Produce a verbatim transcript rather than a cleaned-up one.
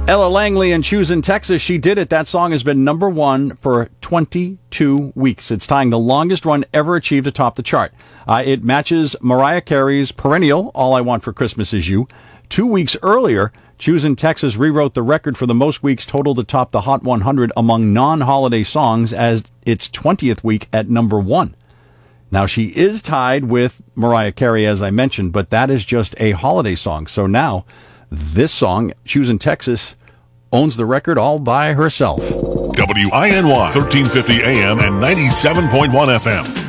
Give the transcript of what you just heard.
Ella Langley and Choosin' Texas, She Did It. That song has been number one for twenty-two weeks. It's tying the longest run ever achieved atop the chart. Uh, it matches Mariah Carey's perennial All I Want for Christmas Is You. Two weeks earlier, Choosin' Texas rewrote the record for the most weeks total to top the Hot one hundred among non-holiday songs as its twentieth week at number one. Now, she is tied with Mariah Carey, as I mentioned, but that is just a holiday song. So now, this song, Choosin' Texas, owns the record all by herself. W I N Y, thirteen fifty A M and ninety-seven point one F M.